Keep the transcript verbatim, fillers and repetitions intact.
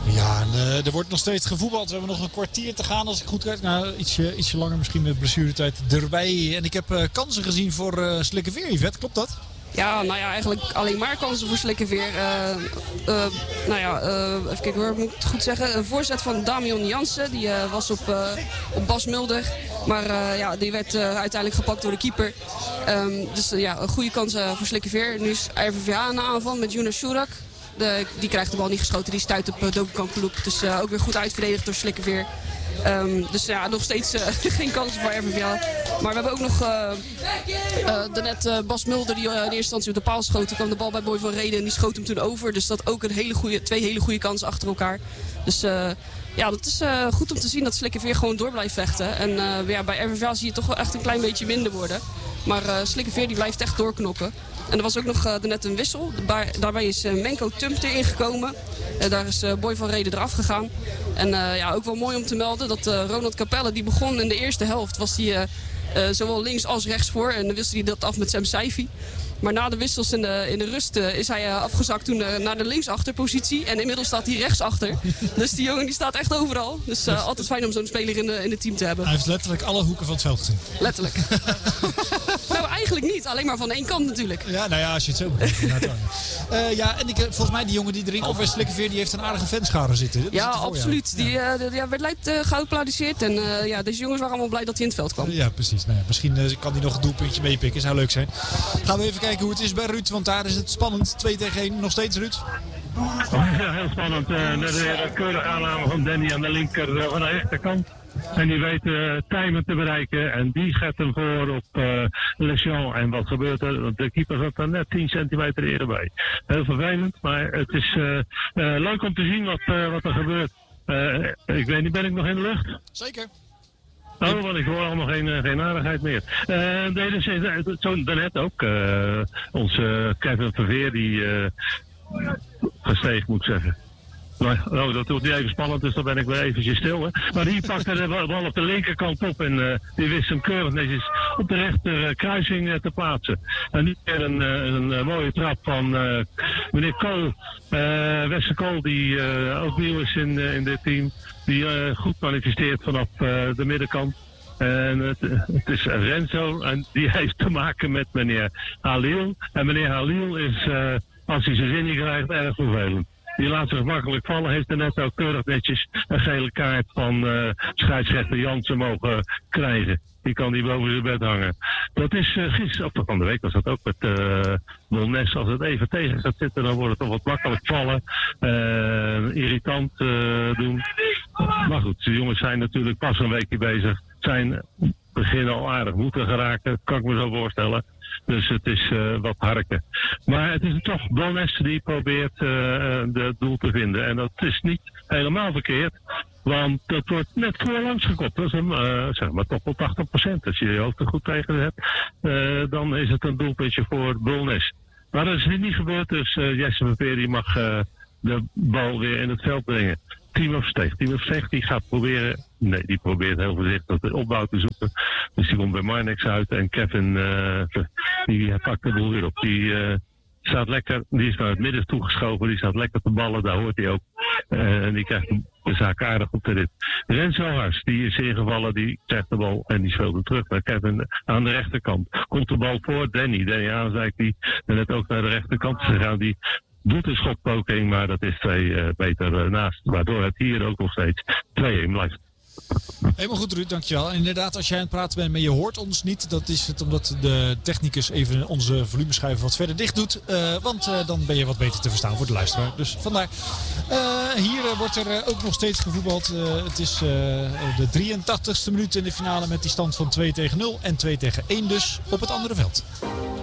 Ja, en, uh, er wordt nog steeds gevoetbald. We hebben nog een kwartier te gaan als ik goed kijk. Nou, ietsje, ietsje langer misschien met blessuretijd erbij. En ik heb uh, kansen gezien voor uh, Slikkeveer, Yvette. Klopt dat? Ja, nou ja, eigenlijk alleen maar kansen voor Slikkeveer. Uh, uh, nou ja, uh, even kijken hoor, moet ik het goed zeggen. Een voorzet van Damian Jansen, die uh, was op, uh, op Bas Mulder. Maar uh, ja, die werd uh, uiteindelijk gepakt door de keeper. Um, dus uh, ja, een goede kans uh, voor Slikkeveer. Nu is R V V A aan de aanval met Jonas Shurak. De, die krijgt de bal niet geschoten, die stuit op uh, Dokenkamp-Ploep. Dus uh, ook weer goed uitverdedigd door Slikkeveer. Um, dus ja, nog steeds uh, geen kansen voor R V V A. Maar we hebben ook nog uh, uh, daarnet uh, Bas Mulder die uh, in eerste instantie op de paal schoot. Toen kwam de bal bij Boy van Reden en die schoot hem toen over. Dus dat ook een hele goede, twee hele goede kansen achter elkaar. Dus uh, ja, dat is uh, goed om te zien dat Slikkeveer gewoon door blijft vechten. En uh, ja, bij R V V A zie je toch wel echt een klein beetje minder worden. Maar uh, Slikkeveer die blijft echt doorknokken. En er was ook nog uh, daarnet een wissel. Daarbij, daarbij is uh, Menko Tumpt erin gekomen. Uh, daar is uh, Boy van Reden eraf gegaan. En uh, ja, ook wel mooi om te melden dat uh, Ronald Capelle, die begon in de eerste helft, was die uh, uh, zowel links als rechts voor. En dan wisselde hij dat af met Sam Saifi. Maar na de wissels in de, in de rust uh, is hij uh, afgezakt toen uh, naar de linksachterpositie. En inmiddels staat hij rechtsachter. Dus die jongen die staat echt overal. Dus uh, altijd fijn om zo'n speler in, de, in het team te hebben. Hij heeft letterlijk alle hoeken van het veld gezien. Letterlijk. Nou, eigenlijk niet. Alleen maar van één kant natuurlijk. Ja, nou ja, als je het zo begint. uh, ja, en ik, volgens mij die jongen die erin op bij Slikkeveer, die heeft een aardige fanschare zitten. Dat ja, absoluut. Ja. Die uh, de, ja, werd leid uh, geapplaudisseerd. En uh, ja, deze jongens waren allemaal blij dat hij in het veld kwam. Uh, ja, precies. Nou ja, misschien uh, kan hij nog een doelpuntje meepikken. Zou leuk zijn. Gaan we even kijken hoe het is bij Ruud, want daar is het spannend. twee tegen één, nog steeds Ruud. Ja, heel spannend. Uh, net weer een keurige aanname van Danny aan de linker uh, van de rechterkant. En die weet uh, Tijmen te bereiken. En die gaat hem voor op uh, Lejean. En wat gebeurt er? De keeper zat er net tien centimeter eerder bij. Heel vervelend, maar het is uh, uh, leuk om te zien wat, uh, wat er gebeurt. Uh, ik weet niet, ben ik nog in de lucht? Zeker. Oh, want ik hoor allemaal geen, geen aardigheid meer. Uh, nee, dus, uh, zo daarnet ook. Uh, onze Kevin Verveer die uh, gesteeg moet zeggen. Maar, oh, dat wordt niet even spannend, dus dan ben ik weer eventjes stil. Hè. Maar die pakte de bal op de linkerkant op en uh, die wist hem keurig netjes op de rechter uh, kruising uh, te plaatsen. En nu weer een, uh, een, een mooie trap van uh, meneer Kool, uh, Wester Kool, die uh, ook nieuw is in, uh, in dit team. Die uh, goed manifesteert vanaf uh, de middenkant. En het, het is Renzo en die heeft te maken met meneer Halil. En meneer Halil is, uh, als hij zijn zin niet krijgt, erg vervelend. Die laat zich makkelijk vallen. Heeft er net ook keurig netjes een gele kaart van uh, scheidsrechter Jansen mogen krijgen. Die kan die boven zijn bed hangen. Dat is uh, gisteren, of van de week was dat ook met uh, Molnes. Als het even tegen gaat zitten, dan wordt het toch wat makkelijk vallen. Uh, irritant uh, doen. Maar goed, de jongens zijn natuurlijk pas een weekje bezig. Zijn beginnen al aardig moeten geraken, kan ik me zo voorstellen. Dus het is uh, wat harken. Maar het is toch Molnes die probeert uh, het doel te vinden. En dat is niet helemaal verkeerd. Want dat wordt net voorlangs gekopt. Dat is een, uh, zeg maar toch wel tachtig procent. Als je je hoofd er goed tegen hebt, uh, dan is het een doelpuntje voor Bolnes. Maar dat is niet gebeurd, dus uh, Jesse Verveer die mag uh, de bal weer in het veld brengen. Timo Versteeg. Timo Versteeg die gaat proberen, nee, die probeert heel voorzichtig de opbouw te zoeken. Dus die komt bij Marnix uit en Kevin, uh, die pakt de boel weer op. Die uh, staat lekker, die is naar het midden toegeschoven, die staat lekker te ballen, daar hoort hij ook. Uh, en die krijgt de zaak aardig op de rit. Renzo Hars, die is ingevallen, die krijgt de bal en die speelt hem terug naar Kevin aan de rechterkant. Komt de bal voor Danny. Danny Aanzijk, die net ook naar de rechterkant is gegaan, die doet een schotpoging, maar dat is twee uh, meter uh, naast. Waardoor het hier ook nog steeds twee-een blijft. Helemaal goed, Ruud, dankjewel. En inderdaad, als jij aan het praten bent, maar je hoort ons niet. Dat is het omdat de technicus even onze volumeschuiven wat verder dicht doet. Uh, want uh, dan ben je wat beter te verstaan voor de luisteraar. Dus vandaar. Uh, hier uh, wordt er uh, ook nog steeds gevoetbald. Uh, het is uh, de drieëntachtigste minuut in de finale met die stand van twee tegen nul. En twee tegen één dus op het andere veld.